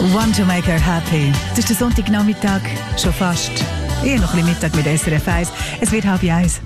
Want to make her happy. Das ist der Sonntagnachmittag, schon fast. Eher noch ein bisschen Mittag mit SRF 1. Es wird 12:30.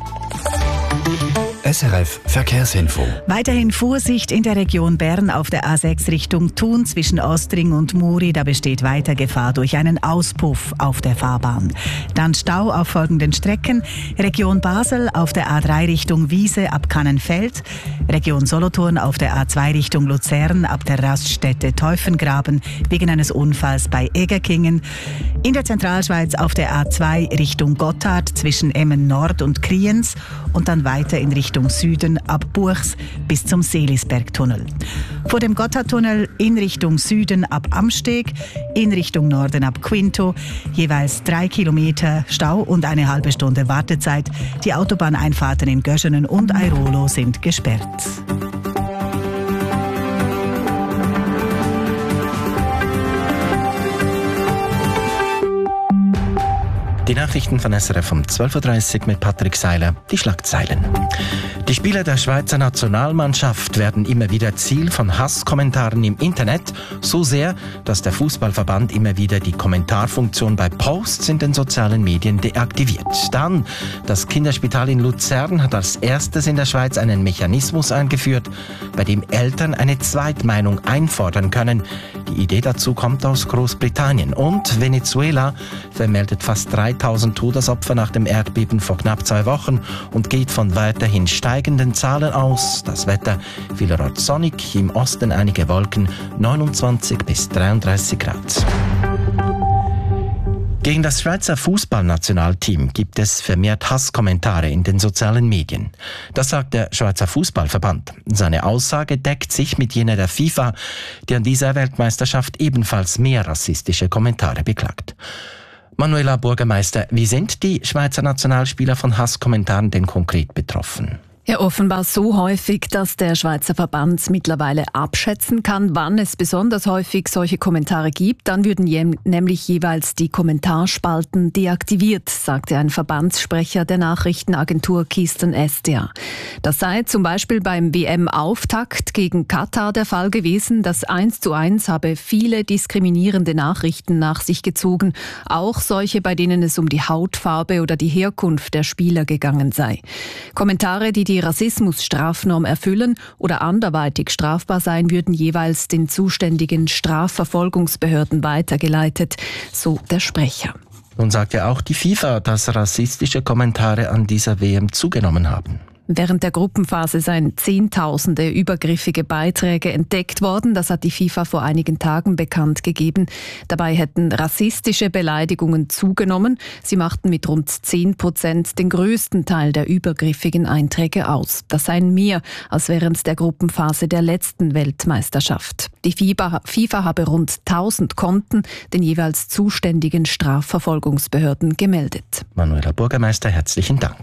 SRF Verkehrsinfo. Weiterhin Vorsicht in der Region Bern auf der A6 Richtung Thun zwischen Ostring und Muri. Da besteht weiter Gefahr durch einen Auspuff auf der Fahrbahn. Dann Stau auf folgenden Strecken. Region Basel auf der A3 Richtung Wiese ab Kannenfeld. Region Solothurn auf der A2 Richtung Luzern ab der Raststätte Teufengraben wegen eines Unfalls bei Egerkingen. In der Zentralschweiz auf der A2 Richtung Gotthard zwischen Emmen Nord und Kriens und dann weiter in Richtung Süden ab Buchs bis zum Seelisbergtunnel. Vor dem Gotthardtunnel in Richtung Süden ab Amsteg, in Richtung Norden ab Quinto, jeweils 3 Kilometer Stau und eine halbe Stunde Wartezeit. Die Autobahneinfahrten in Göschenen und Airolo sind gesperrt. Die Nachrichten von SRF um 12:30 Uhr mit Patrick Seiler. Die Schlagzeilen. Die Spieler der Schweizer Nationalmannschaft werden immer wieder Ziel von Hasskommentaren im Internet, so sehr, dass der Fußballverband immer wieder die Kommentarfunktion bei Posts in den sozialen Medien deaktiviert. Dann, das Kinderspital in Luzern hat als erstes in der Schweiz einen Mechanismus eingeführt, bei dem Eltern eine Zweitmeinung einfordern können. Die Idee dazu kommt aus Großbritannien. Und Venezuela vermeldet fast 3000 Todesopfer nach dem Erdbeben vor knapp 2 Wochen und geht von weiterhin steigenden Zahlen aus. Das Wetter vielerorts sonnig, im Osten einige Wolken, 29 bis 33 Grad. Gegen das Schweizer Fußballnationalteam gibt es vermehrt Hasskommentare in den sozialen Medien. Das sagt der Schweizer Fußballverband. Seine Aussage deckt sich mit jener der FIFA, die an dieser Weltmeisterschaft ebenfalls mehr rassistische Kommentare beklagt. Manuela Bürgermeister, wie sind die Schweizer Nationalspieler von Hasskommentaren denn konkret betroffen? Ja, offenbar so häufig, dass der Schweizer Verband mittlerweile abschätzen kann, wann es besonders häufig solche Kommentare gibt. Dann würden nämlich jeweils die Kommentarspalten deaktiviert, sagte ein Verbandssprecher der Nachrichtenagentur Keystone SDA. Das sei zum Beispiel beim WM-Auftakt gegen Katar der Fall gewesen. Das 1:1 habe viele diskriminierende Nachrichten nach sich gezogen, auch solche, bei denen es um die Hautfarbe oder die Herkunft der Spieler gegangen sei. Kommentare, die Rassismusstrafnorm erfüllen oder anderweitig strafbar sein, würden jeweils den zuständigen Strafverfolgungsbehörden weitergeleitet, so der Sprecher. Nun sagt ja auch die FIFA, dass rassistische Kommentare an dieser WM zugenommen haben. Während der Gruppenphase seien Zehntausende übergriffige Beiträge entdeckt worden. Das hat die FIFA vor einigen Tagen bekannt gegeben. Dabei hätten rassistische Beleidigungen zugenommen. Sie machten mit rund 10% den größten Teil der übergriffigen Einträge aus. Das seien mehr als während der Gruppenphase der letzten Weltmeisterschaft. Die FIFA habe rund 1000 Konten den jeweils zuständigen Strafverfolgungsbehörden gemeldet. Manuela Bürgermeister, herzlichen Dank.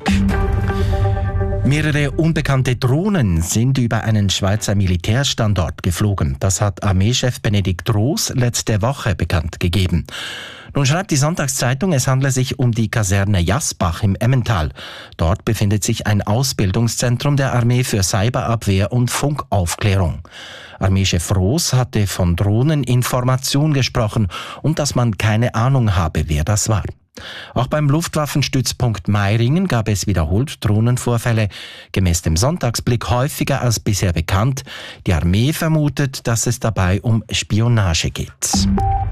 Mehrere unbekannte Drohnen sind über einen Schweizer Militärstandort geflogen. Das hat Armeechef Benedikt Roos letzte Woche bekannt gegeben. Nun schreibt die Sonntagszeitung, es handle sich um die Kaserne Jasbach im Emmental. Dort befindet sich ein Ausbildungszentrum der Armee für Cyberabwehr und Funkaufklärung. Armeechef Roos hatte von Drohneninformation gesprochen und dass man keine Ahnung habe, wer das war. Auch beim Luftwaffenstützpunkt Meiringen gab es wiederholt Drohnenvorfälle, gemäß dem Sonntagsblick häufiger als bisher bekannt. Die Armee vermutet, dass es dabei um Spionage geht.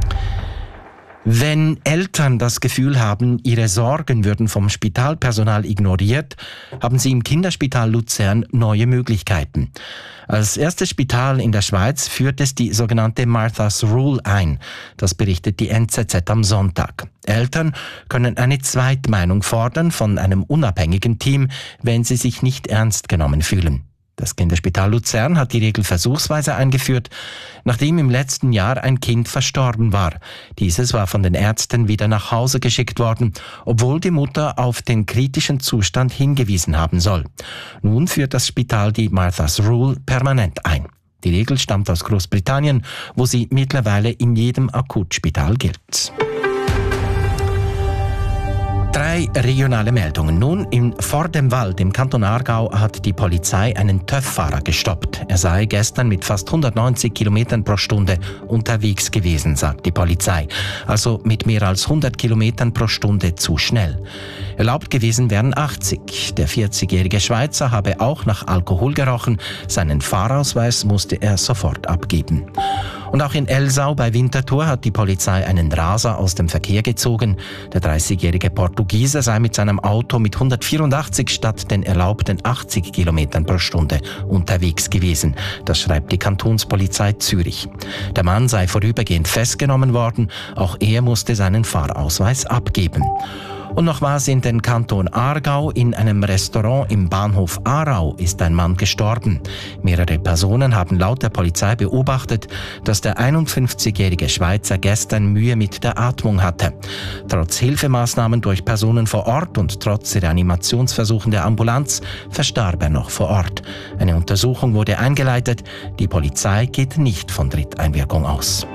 Wenn Eltern das Gefühl haben, ihre Sorgen würden vom Spitalpersonal ignoriert, haben sie im Kinderspital Luzern neue Möglichkeiten. Als erstes Spital in der Schweiz führt es die sogenannte Martha's Rule ein. Das berichtet die NZZ am Sonntag. Eltern können eine Zweitmeinung fordern von einem unabhängigen Team, wenn sie sich nicht ernst genommen fühlen. Das Kinderspital Luzern hat die Regel versuchsweise eingeführt, nachdem im letzten Jahr ein Kind verstorben war. Dieses war von den Ärzten wieder nach Hause geschickt worden, obwohl die Mutter auf den kritischen Zustand hingewiesen haben soll. Nun führt das Spital die Martha's Rule permanent ein. Die Regel stammt aus Großbritannien, wo sie mittlerweile in jedem Akutspital gilt. 3 regionale Meldungen. Nun, in Vordemwald im Kanton Aargau hat die Polizei einen TÜV-Fahrer gestoppt. Er sei gestern mit fast 190 Kilometern pro Stunde unterwegs gewesen, sagt die Polizei. Also mit mehr als 100 Kilometern pro Stunde zu schnell. Erlaubt gewesen wären 80. Der 40-jährige Schweizer habe auch nach Alkohol gerochen. Seinen Fahrausweis musste er sofort abgeben. Und auch in Elsau bei Winterthur hat die Polizei einen Raser aus dem Verkehr gezogen. Der 30-jährige Portugiese sei mit seinem Auto mit 184 statt den erlaubten 80 Kilometern pro Stunde unterwegs gewesen. Das schreibt die Kantonspolizei Zürich. Der Mann sei vorübergehend festgenommen worden. Auch er musste seinen Fahrausweis abgeben. Und noch was in den Kanton Aargau. In einem Restaurant im Bahnhof Aarau ist ein Mann gestorben. Mehrere Personen haben laut der Polizei beobachtet, dass der 51-jährige Schweizer gestern Mühe mit der Atmung hatte. Trotz Hilfemaßnahmen durch Personen vor Ort und trotz Reanimationsversuchen der Ambulanz verstarb er noch vor Ort. Eine Untersuchung wurde eingeleitet. Die Polizei geht nicht von Dritteinwirkung aus.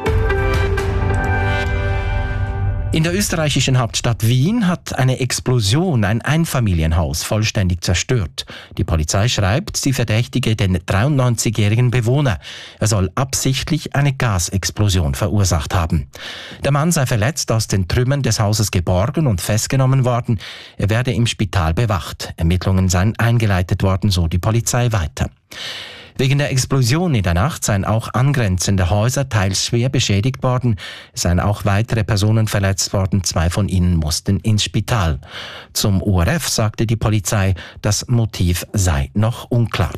In der österreichischen Hauptstadt Wien hat eine Explosion ein Einfamilienhaus vollständig zerstört. Die Polizei schreibt, sie verdächtige den 93-jährigen Bewohner. Er soll absichtlich eine Gasexplosion verursacht haben. Der Mann sei verletzt aus den Trümmern des Hauses geborgen und festgenommen worden. Er werde im Spital bewacht. Ermittlungen seien eingeleitet worden, so die Polizei weiter. Wegen der Explosion in der Nacht seien auch angrenzende Häuser teils schwer beschädigt worden. Es seien auch weitere Personen verletzt worden. 2 von ihnen mussten ins Spital. Zum ORF sagte die Polizei, das Motiv sei noch unklar.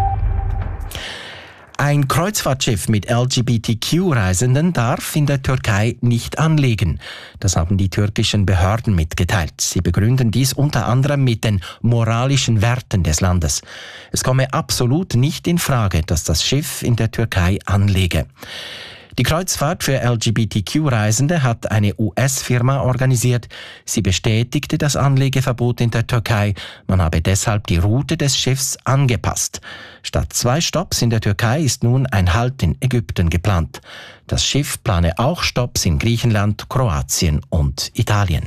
Ein Kreuzfahrtschiff mit LGBTQ-Reisenden darf in der Türkei nicht anlegen. Das haben die türkischen Behörden mitgeteilt. Sie begründen dies unter anderem mit den moralischen Werten des Landes. Es komme absolut nicht in Frage, dass das Schiff in der Türkei anlege. Die Kreuzfahrt für LGBTQ-Reisende hat eine US-Firma organisiert. Sie bestätigte das Anlegeverbot in der Türkei. Man habe deshalb die Route des Schiffs angepasst. Statt 2 Stopps in der Türkei ist nun ein Halt in Ägypten geplant. Das Schiff plane auch Stopps in Griechenland, Kroatien und Italien.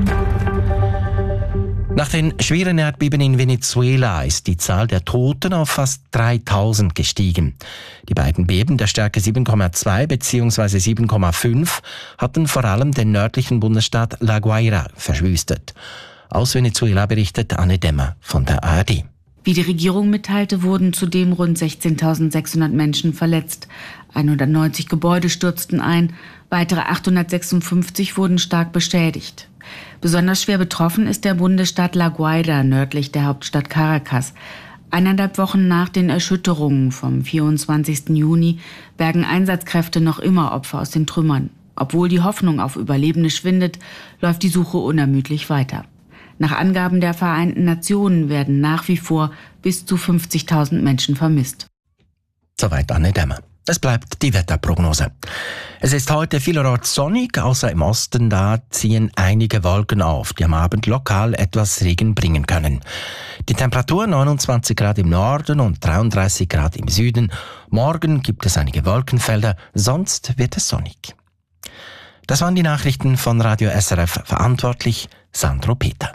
Nach den schweren Erdbeben in Venezuela ist die Zahl der Toten auf fast 3000 gestiegen. Die beiden Beben der Stärke 7,2 bzw. 7,5 hatten vor allem den nördlichen Bundesstaat La Guaira verwüstet. Aus Venezuela berichtet Anne Demmer von der ARD. Wie die Regierung mitteilte, wurden zudem rund 16.600 Menschen verletzt. 190 Gebäude stürzten ein, weitere 856 wurden stark beschädigt. Besonders schwer betroffen ist der Bundesstaat La Guaira nördlich der Hauptstadt Caracas. 1,5 Wochen nach den Erschütterungen vom 24. Juni bergen Einsatzkräfte noch immer Opfer aus den Trümmern. Obwohl die Hoffnung auf Überlebende schwindet, läuft die Suche unermüdlich weiter. Nach Angaben der Vereinten Nationen werden nach wie vor bis zu 50.000 Menschen vermisst. Soweit Anne Dämmer. Es bleibt die Wetterprognose. Es ist heute vielerorts sonnig, außer im Osten, da ziehen einige Wolken auf, die am Abend lokal etwas Regen bringen können. Die Temperatur 29 Grad im Norden und 33 Grad im Süden. Morgen gibt es einige Wolkenfelder, sonst wird es sonnig. Das waren die Nachrichten von Radio SRF, verantwortlich Sandro Peter.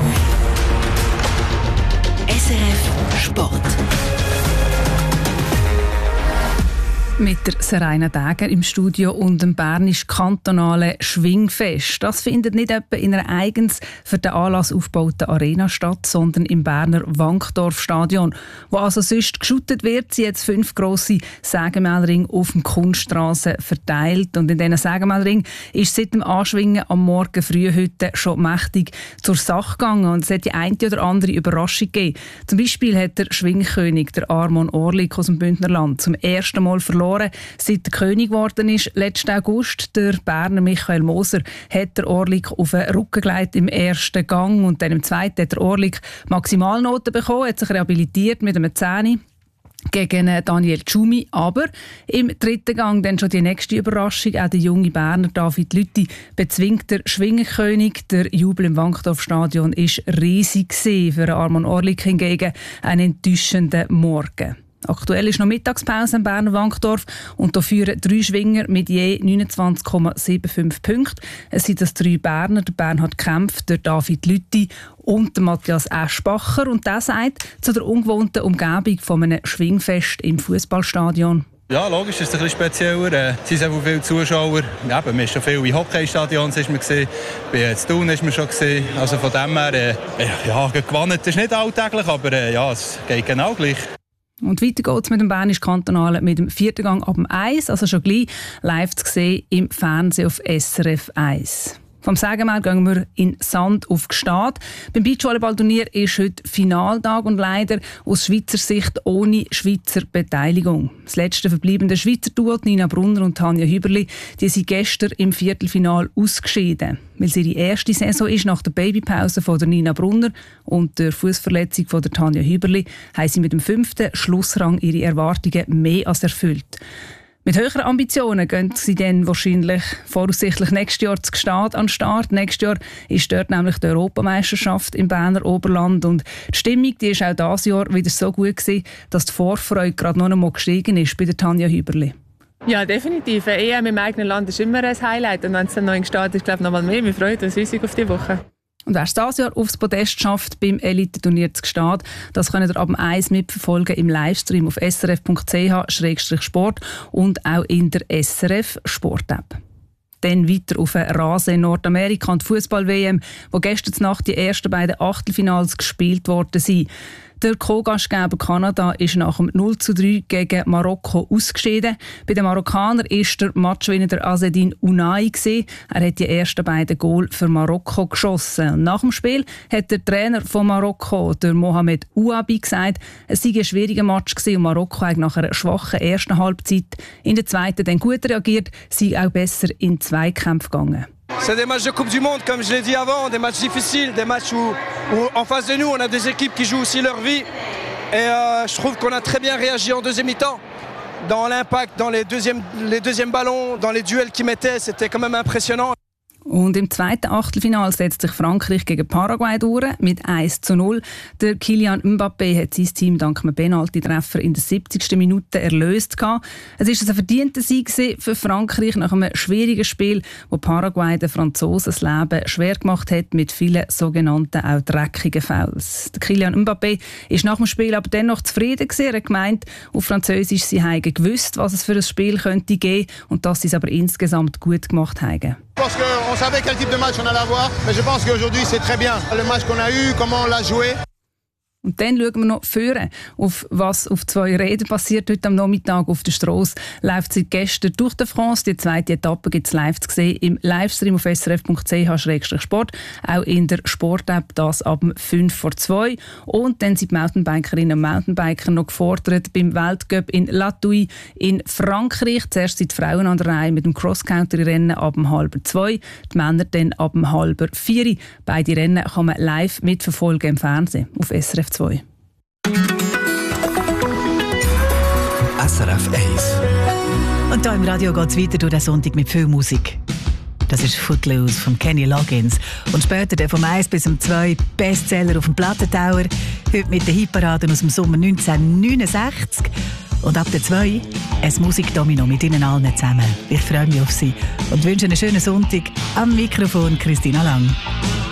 SRF Sport. Mit der Seraina Däger im Studio und dem bernisch-kantonalen Schwingfest. Das findet nicht etwa in einer eigens für den Anlass aufgebauten Arena statt, sondern im Berner Wankdorfstadion. Wo also sonst geschuttet wird, sind jetzt 5 grosse Sägemehlringe auf dem Kunststrasse verteilt. Und in diesen Sägemehlringen ist seit dem Anschwingen am Morgen früh heute schon mächtig zur Sache gegangen. Und es hat die eine oder andere Überraschung gegeben. Zum Beispiel hat der Schwingkönig, der Armon Orlik aus dem Bündnerland, zum ersten Mal verloren, seit er König geworden ist. Letzten August, der Berner Michael Moser, hat der Orlik auf den Rücken gelegt im ersten Gang und dann im zweiten hat der Orlik Maximalnoten bekommen, hat sich rehabilitiert mit einem 10 gegen Daniel Tschumi. Aber im dritten Gang dann schon die nächste Überraschung. Auch der junge Berner David Lüthi bezwingt der Schwingenkönig. Der Jubel im Wankdorfstadion war riesig. Für Armon Orlik hingegen ein enttäuschender Morgen. Aktuell ist noch Mittagspause im Berner Wankdorf und da führen 3 Schwinger mit je 29,75 Punkten. Es sind das 3 Berner, der Bernhard Kempf, der David Lütti und der Matthias Eschbacher. Und der sagt zu der ungewohnten Umgebung von einem Schwingfest im Fußballstadion. Ja, logisch ist es ein bisschen spezieller. Es sind sehr viele Zuschauer. Ja, man ist schon viel in Hockeystadions ist man gesehen. Bei Thun ist man schon gesehen. Also von dem her, ja, gewonnen ist nicht alltäglich, aber ja, es geht genau gleich. Und weiter geht es mit dem Bernisch Kantonalen mit dem 4. Gang ab dem 1, also schon gleich live zu sehen im Fernsehen auf SRF 1. Vom Sägemehl gehen wir in Sand auf Gstaad. Beim Beachvolleyball-Turnier ist heute Finaltag und leider aus Schweizer Sicht ohne Schweizer Beteiligung. Das letzte verbleibende Schweizer Duo, Nina Brunner und Tanja Hüberli, die sind gestern im Viertelfinal ausgeschieden. Weil sie ihre erste Saison ist nach der Babypause von der Nina Brunner und der Fußverletzung von der Tanja Hüberli, haben sie mit dem 5. Schlussrang ihre Erwartungen mehr als erfüllt. Mit höheren Ambitionen gehen sie dann wahrscheinlich voraussichtlich nächstes Jahr zu Gstaad an den Start. Nächstes Jahr ist dort nämlich die Europameisterschaft im Berner Oberland. Und die Stimmung die ist auch dieses Jahr wieder so gut gewesen, dass die Vorfreude gerade noch einmal gestiegen ist bei der Tanja Hüberli. Ja, definitiv. Eine EM im eigenen Land ist immer ein Highlight. Und wenn es dann noch in Gstaad ist, glaube ich, noch mal mehr. Wir freuen uns riesig auf die Woche. Und wer es dieses Jahr aufs Podest schafft beim Elite-Turnier zu Gstaad, das könnt ihr ab dem 1 mitverfolgen im Livestream auf srf.ch/sport und auch in der SRF Sport-App. Dann weiter auf den Rasen Nordamerika und Fußball-WM, wo gestern Nacht die ersten beiden Achtelfinals gespielt worden sind. Der Co-Gastgeber Kanada ist nach dem 0:3 gegen Marokko ausgeschieden. Bei den Marokkanern war der Matchwinner der Azzedine Ounahi. Er hat die ersten beiden Goal für Marokko geschossen. Und nach dem Spiel hat der Trainer von Marokko, der Mohamed Ouabi, gesagt, es sei ein schwieriger Match gewesen und Marokko hat nach einer schwachen ersten Halbzeit in der zweiten dann gut reagiert, sei auch besser in Zweikämpfe gegangen. C'est des matchs de Coupe du Monde, comme je l'ai dit avant, des matchs difficiles, des matchs où en face de nous, on a des équipes qui jouent aussi leur vie. Et je trouve qu'on a très bien réagi en deuxième mi-temps. Dans l'impact, dans les deuxièmes ballons, dans les duels qu'ils mettaient, c'était quand même impressionnant. Und im zweiten Achtelfinal setzt sich Frankreich gegen Paraguay durch mit 1:0. Der Kylian Mbappé hat sein Team dank einem Penalty-Treffer in der 70. Minute erlöst. Es war ein verdienter Sieg für Frankreich nach einem schwierigen Spiel, wo Paraguay den Franzosen das Leben schwer gemacht hat mit vielen sogenannten auch dreckigen Fouls. Der Kylian Mbappé ist nach dem Spiel aber dennoch zufrieden gewesen. Er hat gemeint, auf Französisch, sie haben gewusst, was es für ein Spiel könnte geben und dass sie es aber insgesamt gut gemacht haben. Je pense qu'on savait quel type de match on allait avoir, mais je pense qu'aujourd'hui c'est très bien. Le match qu'on a eu, comment on l'a joué. Und dann schauen wir noch vorne, auf was auf 2 Rädern passiert heute am Nachmittag auf der Strasse. Läuft seit gestern durch die France. Die zweite Etappe gibt es live zu sehen im Livestream auf srf.ch/sport. Auch in der Sport-App, das ab 5:02. Und dann sind die Mountainbikerinnen und Mountainbiker noch gefordert beim Weltcup in La Thuile in Frankreich. Zuerst sind die Frauen an der Reihe mit dem Cross-Country-Rennen ab 1:30. Die Männer dann ab 3:30. Beide Rennen kann man live mitverfolgen im Fernsehen auf SRF 2. SRF 1. Und hier im Radio geht es weiter durch den Sonntag mit viel Musik. Das ist Footloose von Kenny Loggins. Und später der vom 1 bis zum 2 Bestseller auf dem Plattentauer. Heute mit den Hitparaden aus dem Sommer 1969. Und ab der 2 ein Musikdomino mit Ihnen allen zusammen. Ich freue mich auf Sie und wünsche einen schönen Sonntag. Am Mikrofon Christina Lang.